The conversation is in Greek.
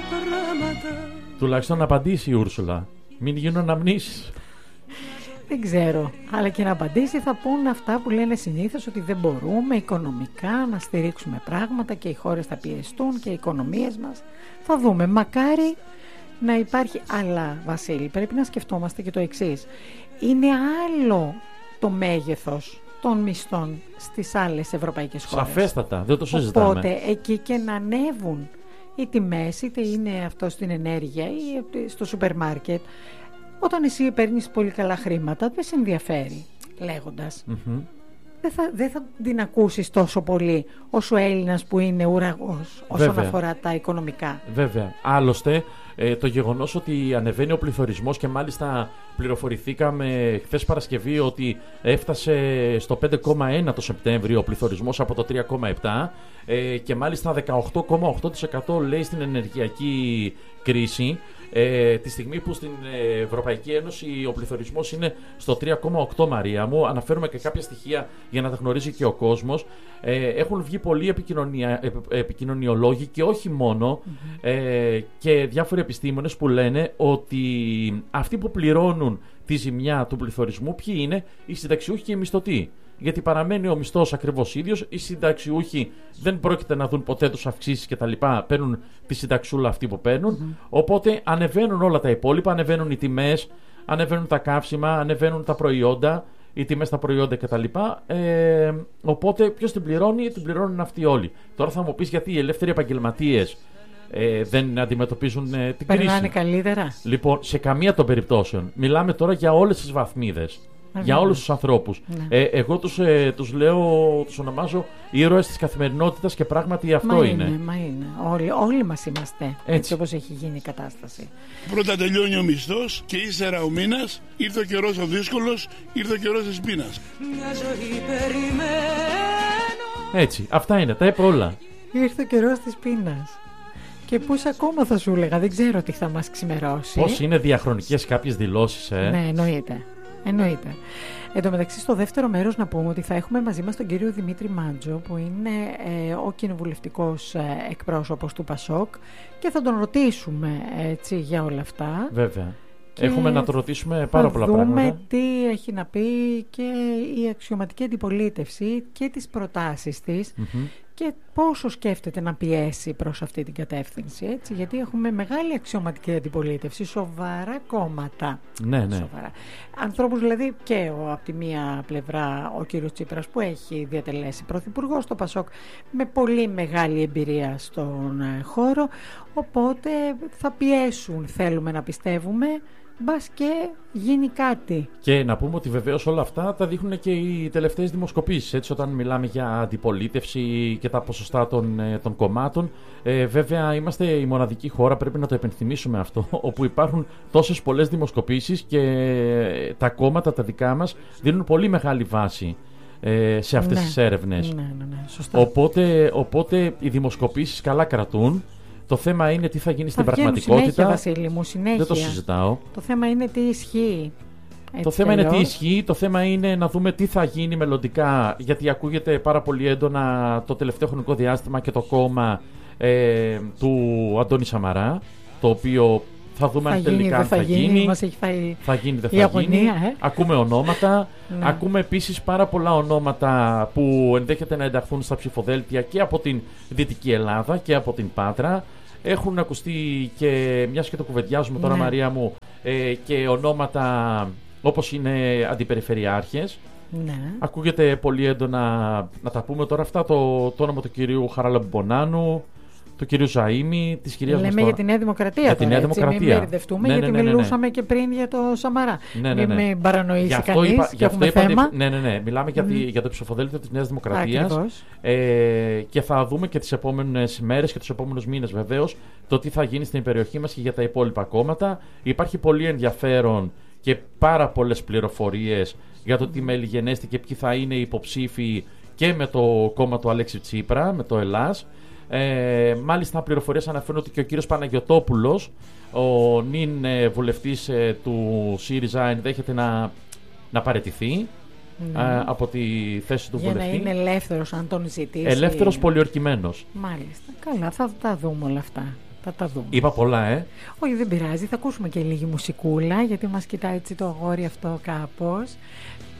Τουλάχιστον να απαντήσει η Ούρσουλα. Μην γίνουν αναμνήσεις. Δεν ξέρω, αλλά και να απαντήσει θα πούν αυτά που λένε συνήθως, ότι δεν μπορούμε οικονομικά να στηρίξουμε πράγματα και οι χώρες θα πιεστούν και οι οικονομίες μας. Θα δούμε, μακάρι να υπάρχει. Αλλά Βασίλη, πρέπει να σκεφτόμαστε και το εξής. Είναι άλλο το μέγεθος των μισθών στις άλλες ευρωπαϊκές χώρες. Σαφέστατα, δεν το συζητάμε. Οπότε εκεί και να ανέβουν οι τιμές, είτε είναι αυτό στην ενέργεια ή στο σούπερ μάρκετ, όταν εσύ παίρνεις πολύ καλά χρήματα, δεν σε ενδιαφέρει, λέγοντας. Δεν θα την ακούσεις τόσο πολύ όσο Έλληνας που είναι ουραγός όσον αφορά τα οικονομικά. Βέβαια. Άλλωστε, το γεγονός ότι ανεβαίνει ο πληθωρισμός, και μάλιστα πληροφορηθήκαμε χθες Παρασκευή ότι έφτασε στο 5,1 το Σεπτέμβριο ο πληθωρισμός από το 3,7, και μάλιστα 18,8% λέει στην ενεργειακή κρίση, τη στιγμή που στην Ευρωπαϊκή Ένωση ο πληθωρισμός είναι στο 3,8, Μαρία μου. Αναφέρουμε και κάποια στοιχεία για να τα γνωρίζει και ο κόσμος. Έχουν βγει πολλοί επικοινωνιολόγοι και όχι μόνο, και διάφοροι επιστήμονες που λένε ότι αυτοί που πληρώνουν τη ζημιά του πληθωρισμού ποιοι είναι? Οι συνταξιούχοι και οι μισθωτοί. Γιατί παραμένει ο μισθός ακριβώς ίδιος, οι συνταξιούχοι δεν πρόκειται να δουν ποτέ τους αυξήσεις κτλ. Παίρνουν τη συνταξούλα αυτή που παίρνουν. Οπότε ανεβαίνουν όλα τα υπόλοιπα, ανεβαίνουν οι τιμές, ανεβαίνουν τα καύσιμα, ανεβαίνουν τα προϊόντα, οι τιμές στα προϊόντα κτλ. Οπότε ποιος την πληρώνει? Την πληρώνουν αυτοί όλοι. Τώρα θα μου πεις γιατί οι ελεύθεροι επαγγελματίες δεν αντιμετωπίζουν την κρίση. Περνάνε καλύτερα. Λοιπόν, σε καμία των περιπτώσεων. Μιλάμε τώρα για όλες τις βαθμίδες. Για όλους τους ανθρώπους. Εγώ τους λέω, τους ονομάζω ήρωες της καθημερινότητας, και πράγματι αυτό είναι. Μα είναι. Όλοι μας είμαστε. Έτσι όπως έχει γίνει η κατάσταση. Πρώτα τελειώνει ο μισθός και ύστερα ο μήνας. Ήρθε ο καιρός ο δύσκολος, ήρθε ο καιρός της πείνας. Μια ζωή περιμένω. Έτσι, αυτά είναι, τα είπα όλα. Ήρθε ο καιρός της πείνας. Και πώς ακόμα θα σου έλεγα, δεν ξέρω τι θα μας ξημερώσει. Πώς είναι διαχρονικές κάποιες δηλώσεις, Ναι, εννοείται. Εν τω μεταξύ, στο δεύτερο μέρος να πούμε ότι θα έχουμε μαζί μας τον κύριο Δημήτρη Μάντζο, που είναι ο κοινοβουλευτικός εκπρόσωπος του ΠΑΣΟΚ, και θα τον ρωτήσουμε έτσι για όλα αυτά. Βέβαια. Έχουμε να το ρωτήσουμε πάρα πολλά πράγματα. Θα δούμε τι έχει να πει και η αξιωματική αντιπολίτευση και τις προτάσεις της, και πόσο σκέφτεται να πιέσει προς αυτή την κατεύθυνση, έτσι, γιατί έχουμε μεγάλη αξιωματική αντιπολίτευση, σοβαρά κόμματα. Ναι. Σοβαρά. Ανθρώπους δηλαδή, και από τη μία πλευρά ο κύριος Τσίπρας, που έχει διατελέσει πρωθυπουργός στο ΠΑΣΟΚ με πολύ μεγάλη εμπειρία στον χώρο, οπότε θα πιέσουν, θέλουμε να πιστεύουμε, μπας και γίνει κάτι. Και να πούμε ότι βεβαίως όλα αυτά τα δείχνουν και οι τελευταίες δημοσκοπήσεις. Έτσι, όταν μιλάμε για αντιπολίτευση και τα ποσοστά των κομμάτων, βέβαια είμαστε η μοναδική χώρα, πρέπει να το επενθυμίσουμε αυτό, όπου υπάρχουν τόσες πολλές δημοσκοπήσεις, και τα κόμματα τα δικά μας δίνουν πολύ μεγάλη βάση σε αυτές τις έρευνες. Ναι, σωστά. Οπότε οι δημοσκοπήσεις καλά κρατούν. Το θέμα είναι τι θα γίνει στην πραγματικότητα. Συνέχεια, Βασίλη μου, συνέχεια. Δεν το συζητάω. Το θέμα είναι τι ισχύει. Το θέμα είναι τι ισχύει. Το θέμα είναι να δούμε τι θα γίνει μελλοντικά. Γιατί ακούγεται πάρα πολύ έντονα το τελευταίο χρονικό διάστημα και το κόμμα του Αντώνη Σαμαρά, το οποίο θα δούμε αν τελικά θα γίνει. Μας έχει φάει θα γίνει, δεν η θα αγωνία, γίνει. Ακούμε ονόματα. Ναι. Ακούμε επίσης πάρα πολλά ονόματα που ενδέχεται να ενταχθούν στα ψηφοδέλτια και από την Δυτική Ελλάδα και από την Πάτρα. Έχουν ακουστεί και, μιας και το κουβεντιάζουμε τώρα, Μαρία μου, και ονόματα όπως είναι αντιπεριφερειάρχες. Ναι. Ακούγεται πολύ έντονα, να τα πούμε τώρα αυτά, το όνομα του κυρίου Χαραλαμπονάνου, του κυρίου Ζαΐμη, της κυρίας Λέμε για τη Νέα Δημοκρατία. Για τη Νέα Δημοκρατία. Μην μπερδευτούμε, γιατί μιλούσαμε και πριν για το Σαμαρά. Μην παρανοήσει κανείς και έχουμε θέμα. Ναι. Μιλάμε για το ψηφοδέλτιο της Νέας Δημοκρατίας. Και θα δούμε και τις επόμενες μέρες και τους επόμενους μήνες βεβαίως το τι θα γίνει στην περιοχή μας και για τα υπόλοιπα κόμματα. Υπάρχει πολύ ενδιαφέρον και πάρα πολλές πληροφορίες για το τι μέλη γενέστηκε, ποιοι θα είναι οι υποψήφοι και με το κόμμα του Αλέξη Τσίπρα, με το Ελλάς. Μάλιστα, πληροφορίες αναφέρουν ότι και ο κύριος Παναγιωτόπουλος, ο νυν βουλευτής του ΣΥΡΙΖΑ, ενδέχεται να παραιτηθεί από τη θέση του βουλευτή. Για να είναι ελεύθερος, αν τον ζητήσει. Ελεύθερος, πολιορκημένος. Μάλιστα. Καλά, θα τα δούμε όλα αυτά. Θα τα δούμε. Είπα πολλά, Όχι, δεν πειράζει. Θα ακούσουμε και λίγη μουσικούλα, γιατί μας κοιτάει έτσι το αγόρι αυτό κάπως.